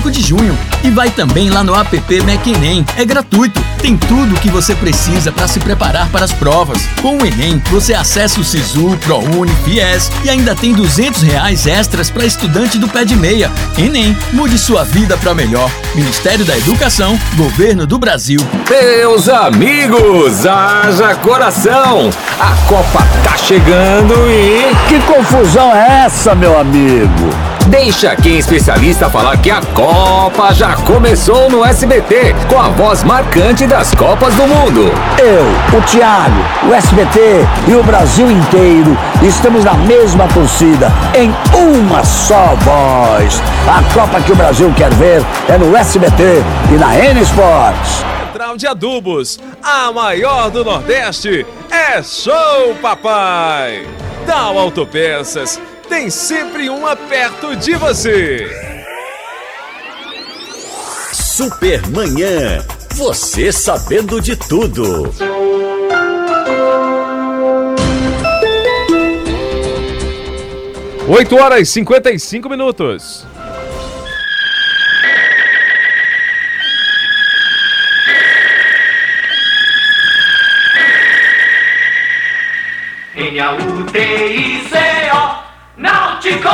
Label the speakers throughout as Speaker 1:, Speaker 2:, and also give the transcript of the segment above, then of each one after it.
Speaker 1: 5 de junho. E vai também lá no app MEC Enem. É gratuito. Tem tudo o que você precisa para se preparar para as provas. Com o Enem, você acessa o Sisu, ProUni, FIES e ainda tem R$200 extras para estudante do pé de meia. Enem, mude sua vida para melhor. Ministério da Educação, Governo do Brasil.
Speaker 2: Meus amigos, haja coração! A Copa tá chegando e...
Speaker 3: Que confusão é essa, meu amigo?
Speaker 2: Deixa quem é especialista falar que a Copa já começou no SBT, com a voz marcante das Copas do Mundo.
Speaker 3: Eu, o Thiago, o SBT e o Brasil inteiro estamos na mesma torcida, em uma só voz. A Copa que o Brasil quer ver é no SBT e na N Sports.
Speaker 4: Central de Adubos, a maior do Nordeste, é Show Papai. Dow Autopeças, tem sempre uma perto de você.
Speaker 5: Supermanhã, você sabendo de tudo.
Speaker 4: Oito horas e 55 minutos.
Speaker 6: N-A-U-T-I-C-O Náutico!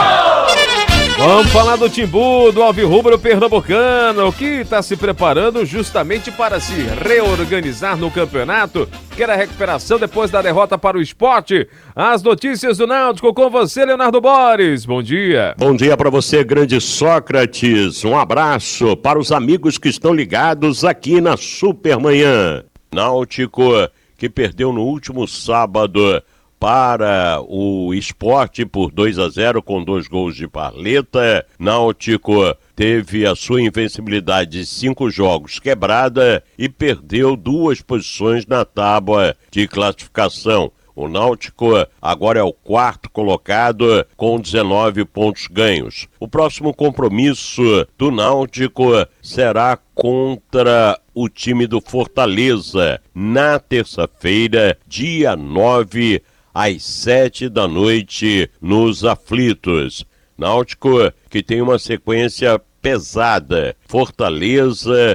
Speaker 4: Vamos falar do Timbu, do Alvirrubro Pernambucano, que está se preparando justamente para se reorganizar no campeonato. Quer a recuperação depois da derrota para o Sport? As notícias do Náutico com você, Leonardo Boris. Bom dia.
Speaker 7: Bom dia para você, grande Sócrates. Um abraço para os amigos que estão ligados aqui na Supermanhã. Náutico, que perdeu no último sábado para o Sport por 2-0 com 2 gols de Barleta. Náutico teve a sua invencibilidade de 5 jogos quebrada e perdeu 2 posições na tábua de classificação. O Náutico agora é o 4º colocado com 19 pontos ganhos. O próximo compromisso do Náutico será contra o time do Fortaleza na terça-feira, dia 9, às 7 da noite, nos Aflitos. Náutico que tem uma sequência pesada. Fortaleza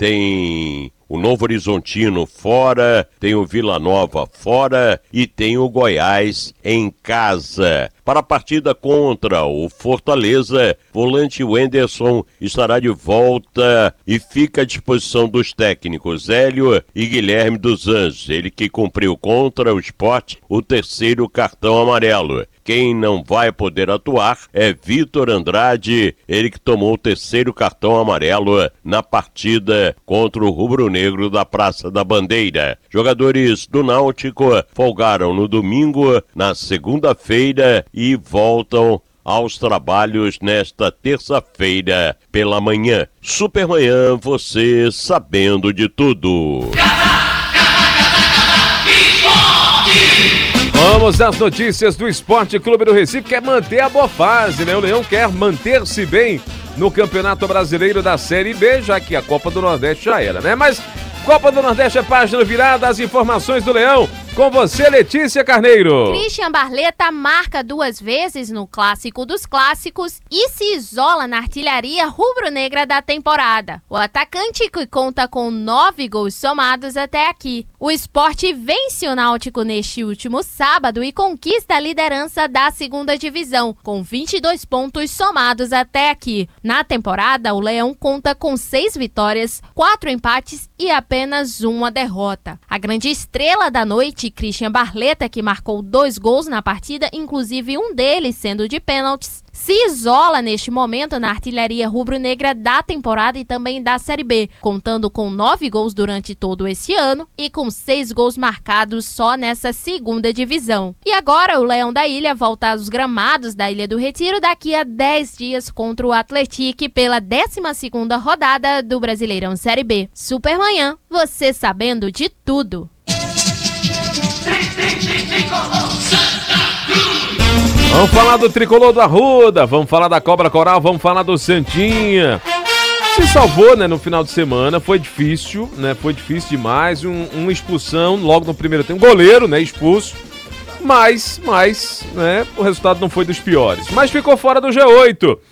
Speaker 7: tem o Novo Horizontino fora, tem o Vila Nova fora e tem o Goiás em casa. Para a partida contra o Fortaleza, volante Wenderson estará de volta e fica à disposição dos técnicos Hélio e Guilherme dos Anjos. Ele que cumpriu contra o Sport o 3º cartão amarelo. Quem não vai poder atuar é Vitor Andrade, ele que tomou o 3º cartão amarelo na partida contra o rubro-negro da Praça da Bandeira. Jogadores do Náutico folgaram no domingo, na segunda-feira e voltam aos trabalhos nesta terça-feira pela manhã. Supermanhã, você sabendo de tudo.
Speaker 4: Vamos às notícias do Esporte Clube do Recife, quer manter a boa fase, né? O Leão quer manter-se bem no Campeonato Brasileiro da Série B, já que a Copa do Nordeste já era, né? Mas Copa do Nordeste é página virada, as informações do Leão. Com você, Letícia Carneiro.
Speaker 8: Christian Barleta marca 2 vezes no Clássico dos Clássicos e se isola na artilharia rubro-negra da temporada. O atacante, que conta com 9 gols somados até aqui. O Sport vence o Náutico neste último sábado e conquista a liderança da 2ª divisão, com 22 pontos somados até aqui. Na temporada, o Leão conta com 6 vitórias, 4 empates e apenas 1 derrota. A grande estrela da noite, Christian Barleta, que marcou 2 gols na partida, inclusive um deles sendo de pênaltis, se isola neste momento na artilharia rubro-negra da temporada e também da Série B, contando com 9 gols durante todo esse ano e com 6 gols marcados só nessa 2ª divisão. E agora o Leão da Ilha volta aos gramados da Ilha do Retiro daqui a 10 dias contra o Atlético pela 12ª rodada do Brasileirão Série B. Supermanhã, você sabendo de tudo.
Speaker 4: Vamos falar do Tricolor do Arruda, vamos falar da Cobra Coral, vamos falar do Santinha. Se salvou, né, no final de semana, foi difícil, né, foi difícil demais, uma expulsão logo no primeiro tempo, goleiro, né, expulso, mas, né, o resultado não foi dos piores, mas ficou fora do G8.